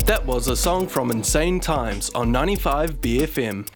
That was a song from Insane Times on 95 BFM.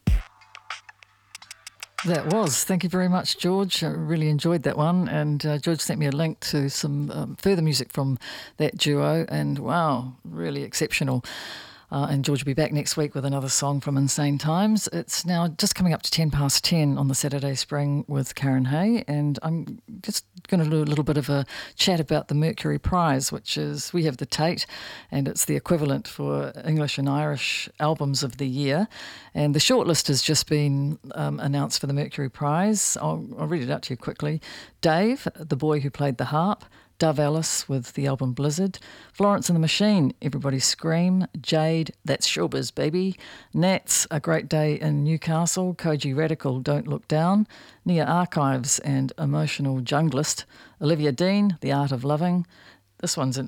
That was. Thank you very much, George. I really enjoyed that one. And George sent me a link to some further music from that duo. And wow, really exceptional. And George will be back next week with another song from Insane Times. It's now just coming up to 10 past 10 on the Saturday Spring with Karen Hay. And I'm just going to do a little bit of a chat about the Mercury Prize, which is, we have the Tate, and it's the equivalent for English and Irish albums of the year. And the shortlist has just been announced for the Mercury Prize. I'll read it out to you quickly. Dave, the boy who played the harp. Dove Ellis with the album Blizzard, Florence and the Machine, Everybody Scream, Jade, That's Showbiz Baby, Nats, A Great Day in Newcastle, Koji Radical, Don't Look Down, Nia Archives and Emotional Junglist, Olivia Dean, The Art of Loving. This one's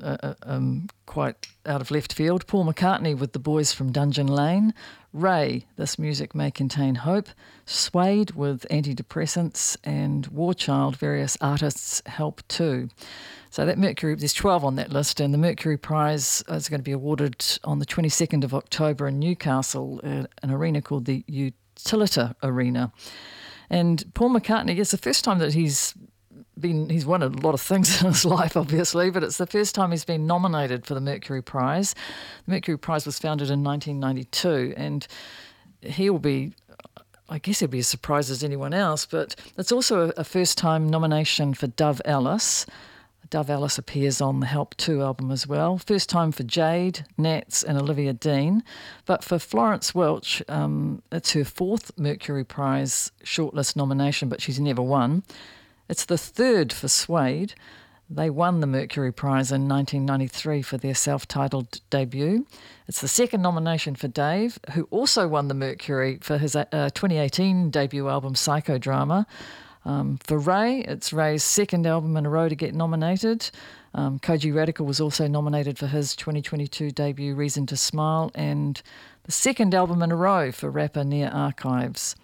quite out of left field. Paul McCartney with the boys from Dungeon Lane. Ray, This Music May Contain Hope. Suede with Antidepressants. And Warchild, various artists help too. So that Mercury, there's 12 on that list, and the Mercury Prize is going to be awarded on the 22nd of October in Newcastle at an arena called the Utilita Arena. And Paul McCartney, it's the first time that he's won a lot of things in his life, obviously, but it's the first time he's been nominated for the Mercury Prize. The Mercury Prize was founded in 1992, and he'll be, I guess he'll be as surprised as anyone else, but it's also a first-time nomination for Dove Ellis. Dove Ellis appears on the Help 2 album as well. First time for Jade, Nats and Olivia Dean. But for Florence Welch, it's her fourth Mercury Prize shortlist nomination, but she's never won. It's the third for Suede. They won the Mercury Prize in 1993 for their self-titled debut. It's the second nomination for Dave, who also won the Mercury for his 2018 debut album Psychodrama. For Ray, it's Ray's second album in a row to get nominated. Koji Radical was also nominated for his 2022 debut Reason to Smile, and the second album in a row for rapper Nia Archives.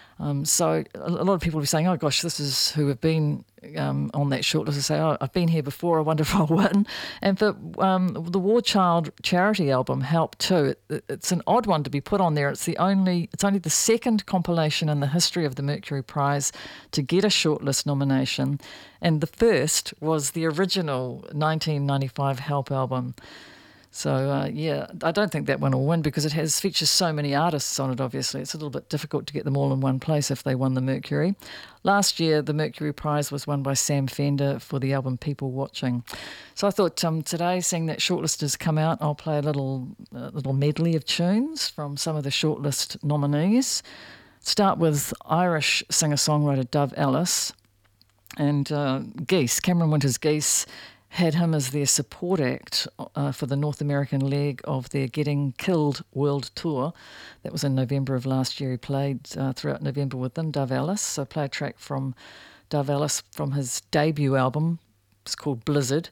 So a lot of people will be saying, oh gosh, this is who have been on that shortlist. They say, oh, I've been here before, I wonder if I'll win. And for the War Child charity album, Help Too, it's an odd one to be put on there. It's only the second compilation in the history of the Mercury Prize to get a shortlist nomination. And the first was the original 1995 Help album. So, I don't think that one will win because it features so many artists on it, obviously. It's a little bit difficult to get them all in one place if they won the Mercury. Last year, the Mercury Prize was won by Sam Fender for the album People Watching. So I thought today, seeing that shortlist has come out, I'll play a little medley of tunes from some of the shortlist nominees. Start with Irish singer-songwriter Dove Ellis and Geese, Cameron Winter's Geese, had him as their support act for the North American leg of their Getting Killed World Tour. That was in November of last year. He played throughout November with them, Dove Ellis. So play a track from Dove Ellis from his debut album. It's called Blizzard.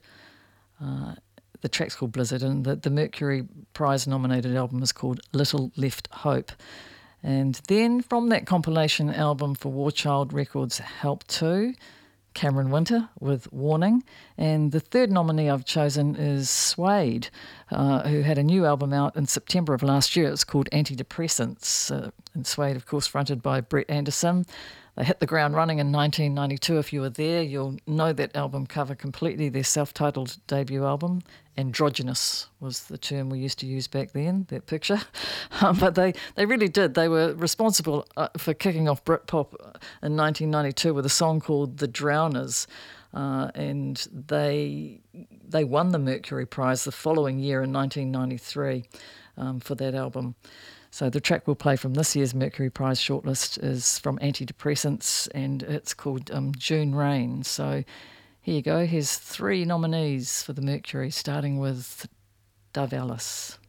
The track's called Blizzard, and the Mercury Prize nominated album is called Little Left Hope. And then from that compilation album for Warchild Records, Help 2, Cameron Winter with Warning. And the third nominee I've chosen is Suede, who had a new album out in September of last year. It's called Antidepressants. And Suede, of course, fronted by Brett Anderson. They hit the ground running in 1992. If you were there, you'll know that album cover completely, their self-titled debut album. Androgynous was the term we used to use back then, that picture. But they really did. They were responsible for kicking off Britpop in 1992 with a song called The Drowners. And they won the Mercury Prize the following year in 1993 for that album. So the track we'll play from this year's Mercury Prize shortlist is from Antidepressants, and it's called June Rain. So here you go. Here's three nominees for the Mercury, starting with Dove Ellis.